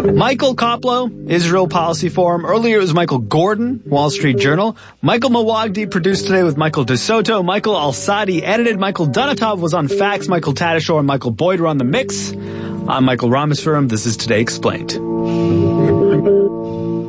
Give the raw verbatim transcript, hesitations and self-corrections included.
Michael Koplow, Israel Policy Forum. Earlier it was Michael Gordon, Wall Street Journal. Michael Mawagdi produced today with Michael DeSoto. Michael Alsadi edited. Michael Donatov was on fax. Michael Tadashore and Michael Boyd were on the mix. I'm Michael Rameswaram. This is Today Explained.